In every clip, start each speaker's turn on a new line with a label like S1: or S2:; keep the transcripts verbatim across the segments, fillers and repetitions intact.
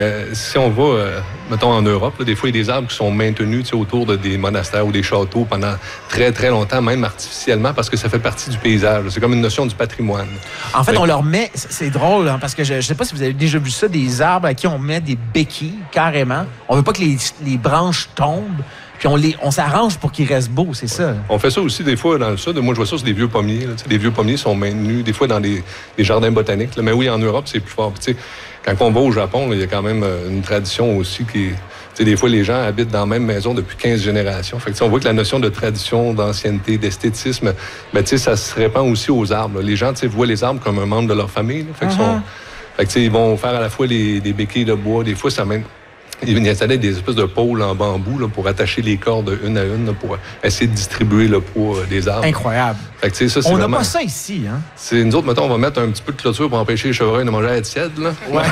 S1: Euh, si on va, euh, mettons, en Europe, là, des fois, il y a des arbres qui sont maintenus autour de des monastères ou des châteaux pendant très, très longtemps, même artificiellement, parce que ça fait partie du paysage. C'est comme une notion du patrimoine.
S2: En fait,
S1: fait
S2: on leur met... C'est drôle, hein, parce que je ne sais pas si vous avez déjà vu ça, des arbres à qui on met des béquilles, carrément. On veut pas que les, les branches tombent. Puis on, les, on s'arrange pour qu'ils restent beaux, c'est ça.
S1: On fait ça aussi des fois dans le sud. Moi, je vois ça sur des vieux pommiers. Là. Des vieux pommiers sont maintenus des fois dans des, des jardins botaniques. Là. Mais oui, en Europe, c'est plus fort. Puis, quand on va au Japon, il y a quand même une tradition aussi qui est... Des fois, les gens habitent dans la même maison depuis quinze générations. Fait que, on voit que la notion de tradition, d'ancienneté, d'esthétisme, ben, ça se répand aussi aux arbres. Là. Les gens voient les arbres comme un membre de leur famille. Là. Fait que, uh-huh. sont... fait que, ils vont faire à la fois les, des béquilles de bois. Des fois, ça même... Ils installaient des espèces de pôles en bambou là, pour attacher les cordes une à une là, pour essayer de distribuer le poids des arbres.
S2: Incroyable.
S1: Fait que, ça, c'est
S2: on n'a
S1: vraiment...
S2: pas ça ici, hein?
S1: C'est, nous autres, mettons, on va mettre un petit peu de clôture pour empêcher les chevreuils de manger à la tiède, là.
S2: Ouais.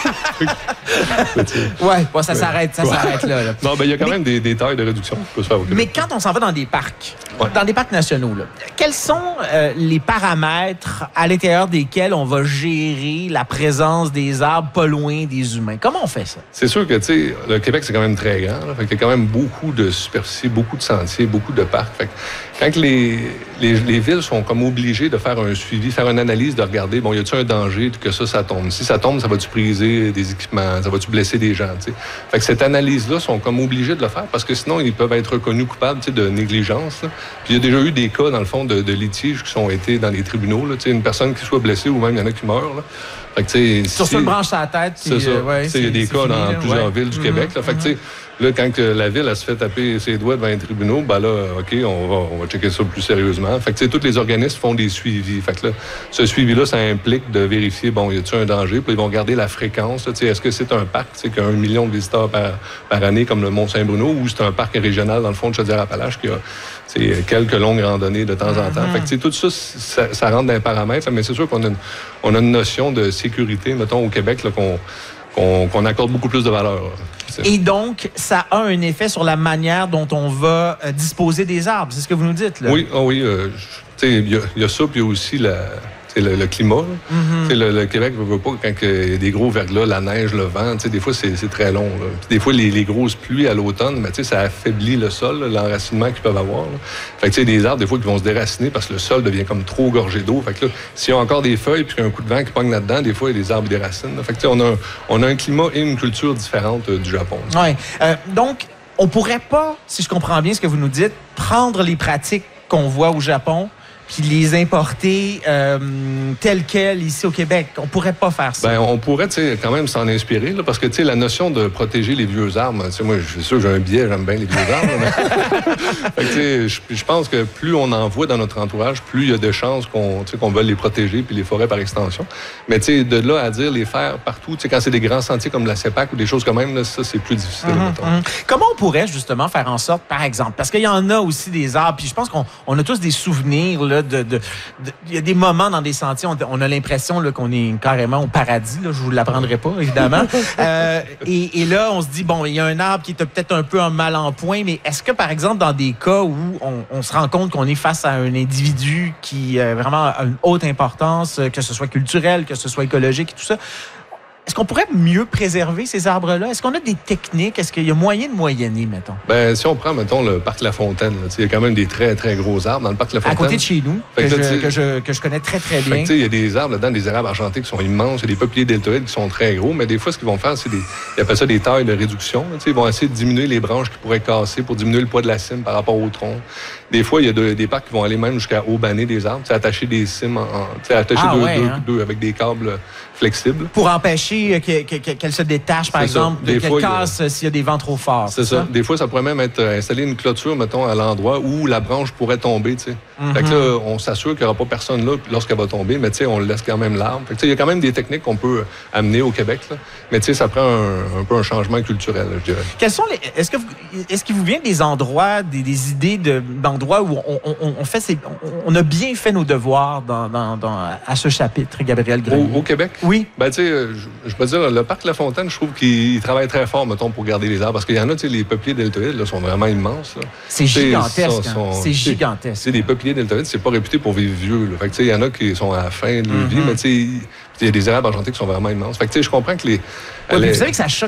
S2: ouais, bon, ça s'arrête, ça ouais. s'arrête là. là.
S1: Non, ben il y a quand mais, même des, des tailles de réduction qui peuvent se faire au Québec.
S2: Mais quand on s'en va dans des parcs,
S1: ouais.
S2: dans des parcs nationaux, là, quels sont euh, les paramètres à l'intérieur desquels on va gérer la présence des arbres pas loin des humains? Comment on fait ça?
S1: C'est sûr que, tu sais, le Québec, c'est quand même très grand. Là, fait qu'il y a quand même beaucoup de superficie, beaucoup de sentiers, beaucoup de parcs. Fait que quand les, les, les villes sont comme obligées de faire un suivi, faire une analyse, de regarder, bon, y a-t-il un danger que ça, ça tombe? Si ça tombe, ça va-tu briser des équipements? Ça va-tu blesser des gens? T'sais? Fait que cette analyse-là sont comme obligés de le faire parce que sinon, ils peuvent être reconnus coupables de négligence. Là. Puis il y a déjà eu des cas, dans le fond, de, de litiges qui sont été dans les tribunaux. Là, une personne qui soit blessée ou même il y en a qui meurent. Là. Fait que,
S2: sur
S1: si,
S2: une branche sur la tête.
S1: C'est ça.
S2: Euh, ouais,
S1: il y a des cas
S2: fini,
S1: dans
S2: là,
S1: plusieurs
S2: ouais.
S1: villes du
S2: mm-hmm.
S1: Québec. Là. Fait que, mm-hmm. Là, quand que la ville elle se fait taper ses doigts devant les tribunaux, ben là, OK, on va, on va checker ça plus sérieusement. Fait que, tous les organismes font des suivis. Fait que là, ce suivi-là, ça implique de vérifier, bon, y a-t-il un danger? Puis ils vont regarder la fréquence. Là, est-ce que c'est un parc qui a un million de visiteurs par, par année, comme le Mont-Saint-Bruno, ou c'est un parc régional, dans le fond de Chaudière-Appalaches, qui a quelques longues randonnées de temps en temps. Mm-hmm. Fait que, tout ça, ça, ça rentre dans les paramètres. Mais c'est sûr qu'on a une, on a une notion de sécurité, mettons, au Québec, là, qu'on Qu'on, qu'on accorde beaucoup plus de valeur.
S2: Et donc, ça a un effet sur la manière dont on va euh, disposer des arbres. C'est ce que vous nous dites, là?
S1: Oui, oh oui. Euh, il y, y a ça, puis il y a aussi la... Le, le climat. Mm-hmm. Le, le Québec ne veut pas quand il y a des gros verglas, la neige, le vent. Des fois, c'est, c'est très long. Là. Des fois, les, les grosses pluies à l'automne, mais ça affaiblit le sol, là, l'enracinement qu'ils peuvent avoir. Là. Fait que, des arbres, des fois, qui vont se déraciner parce que le sol devient comme trop gorgé d'eau. Fait que là, s'il y a encore des feuilles puis qu'il y a un coup de vent qui pogne là-dedans, des fois, les arbres déracinent. Là. Fait que, on a, un, on a un climat et une culture différente euh, du Japon.
S2: Oui. Euh, donc, on pourrait pas, si je comprends bien ce que vous nous dites, prendre les pratiques qu'on voit au Japon puis les importer euh, telles quelles ici au Québec. On pourrait pas faire ça.
S1: Bien, on pourrait quand même s'en inspirer, là, parce que la notion de protéger les vieux arbres, moi, je suis sûr que j'ai un biais, j'aime bien les vieux arbres. Mais... fait je, je pense que plus on en voit dans notre entourage, plus il y a de chances qu'on, qu'on veuille les protéger, puis les forêts par extension. Mais de là à dire les faire partout, quand c'est des grands sentiers comme la CEPAC ou des choses comme même, là, ça, c'est plus difficile.
S2: Mm-hmm, mm-hmm. Comment on pourrait justement faire en sorte, par exemple, parce qu'il y en a aussi des arbres, puis je pense qu'on on a tous des souvenirs, là, De, de, de, il y a des moments dans des sentiers, on, on a l'impression là, qu'on est carrément au paradis. Là, je vous l'apprendrai pas, évidemment. euh, et, et là, on se dit, bon, il y a un arbre qui est peut-être un peu un mal en point, mais est-ce que, par exemple, dans des cas où on, on se rend compte qu'on est face à un individu qui euh, vraiment a une haute importance, que ce soit culturel, que ce soit écologique et tout ça, est-ce qu'on pourrait mieux préserver ces arbres-là? Est-ce qu'on a des techniques? Est-ce qu'il y a moyen de moyenner, mettons?
S1: Bien, si on prend, mettons, le parc La Fontaine, il y a quand même des très, très gros arbres dans le parc La Fontaine.
S2: À côté de chez nous, que, que, je, que, je, que je connais très, très bien.
S1: Il y a des arbres là-dedans, des érables argentés qui sont immenses, il y a des peupliers deltoïdes qui sont très gros, mais des fois, ce qu'ils vont faire, c'est des... Ils appellent ça des tailles de réduction. Là, ils vont essayer de diminuer les branches qui pourraient casser pour diminuer le poids de la cime par rapport au tronc. Des fois, il y a de, des parcs qui vont aller même jusqu'à aubaner des arbres, attacher des cimes, en, en, attacher
S2: ah,
S1: deux,
S2: ouais,
S1: deux,
S2: hein? deux
S1: avec des câbles flexibles.
S2: Pour empêcher que, que, que, qu'elle se détache, par
S1: c'est
S2: exemple, de, qu'elle casse a... s'il y a des vents trop forts.
S1: C'est, c'est ça. ça. Des fois, ça pourrait même être installer une clôture, mettons, à l'endroit où la branche pourrait tomber, tu sais. Mm-hmm. Fait que là, on s'assure qu'il n'y aura pas personne là lorsqu'elle va tomber, mais tu sais, on laisse quand même l'arbre. Fait que il y a quand même des techniques qu'on peut amener au Québec, là. Mais tu sais, ça prend un, un peu un changement culturel, là, je dirais.
S2: Quels sont les... Est-ce que vous... est-ce qu'il vous vient des endroits, des, des idées de, d'endroits où on, on, on fait ces... on a bien fait nos devoirs dans, dans, dans, à ce chapitre, Gabriel Grenier?
S1: Au, au Québec?
S2: Oui.
S1: Ben, tu sais, je, je peux dire, le parc La Fontaine, je trouve qu'il travaille très fort, mettons, pour garder les arbres. Parce qu'il y en a, tu sais, les peupliers deltoïdes, là, sont vraiment immenses, là.
S2: C'est gigantesque. Sont, sont, c'est gigantesque.
S1: Tu sais, les peupliers deltoïdes, c'est pas réputé pour vivre vieux, là. Fait que, tu sais, il y en a qui sont à la fin de leur mm-hmm. vie, mais tu sais, il y a des érables argentés qui sont vraiment immenses. Fait que, tu sais, je comprends que les...
S2: Ouais,
S1: les...
S2: Vous savez que ça choque